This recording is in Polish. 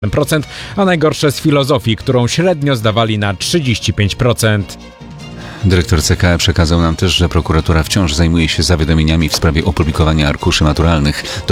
a najgorsze z filozofii, którą średnio zdawali na 35%. Dyrektor CKE przekazał nam też, że prokuratura wciąż zajmuje się zawiadomieniami w sprawie opublikowania arkuszy maturalnych.